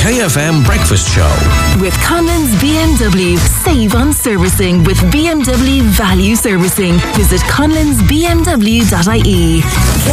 KFM Breakfast Show. With Conlon's BMW. Save on servicing with BMW Value Servicing. Visit conlonsbmw.ie.